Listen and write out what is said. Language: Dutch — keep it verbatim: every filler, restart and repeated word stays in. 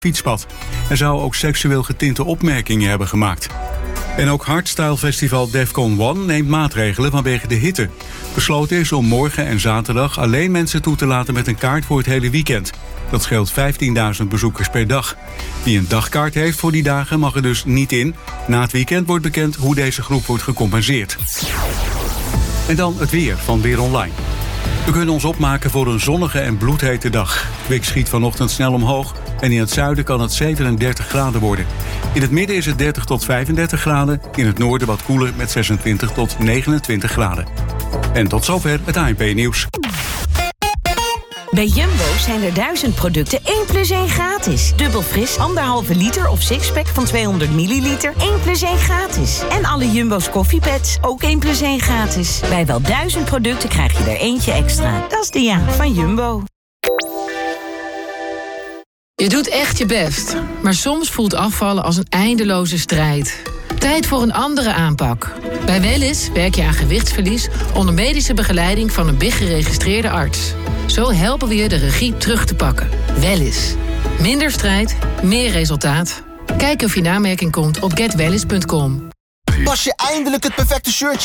fietspad. Hij zou ook seksueel getinte opmerkingen hebben gemaakt. En ook Hardstyle Festival Defcon One neemt maatregelen vanwege de hitte. Besloten is om morgen en zaterdag alleen mensen toe te laten met een kaart voor het hele weekend. Dat scheelt vijftienduizend bezoekers per dag. Wie een dagkaart heeft voor die dagen mag er dus niet in. Na het weekend wordt bekend hoe deze groep wordt gecompenseerd. En dan het weer van Weer Online. We kunnen ons opmaken voor een zonnige en bloedhete dag. Kwik schiet vanochtend snel omhoog en in het zuiden kan het zevenendertig graden worden. In het midden is het dertig tot vijfendertig graden, in het noorden wat koeler met zesentwintig tot negenentwintig graden. En tot zover het A N P-nieuws. Bij Jumbo zijn er duizend producten één plus één gratis. Dubbel fris, anderhalve liter of sixpack van tweehonderd milliliter, één plus één gratis. En alle Jumbo's koffiepads, ook één plus één gratis. Bij wel duizend producten krijg je er eentje extra. Dat is de ja van Jumbo. Je doet echt je best, maar soms voelt afvallen als een eindeloze strijd. Tijd voor een andere aanpak. Bij Wellys werk je aan gewichtsverlies onder medische begeleiding van een B I G-geregistreerde arts. Zo helpen we je de regie terug te pakken. Wellys. Minder strijd, meer resultaat. Kijk of je in aanmerking komt op get wellys punt com. Pas je eindelijk het perfecte shirtje